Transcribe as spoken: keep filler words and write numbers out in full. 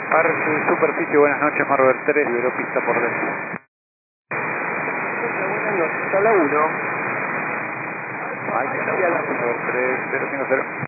Parque Superficie, buenas noches, Marvel tres, liberó pista por dentro. Buenas noches, a la uno. Ay, que Marvel tres, cero cinco cero.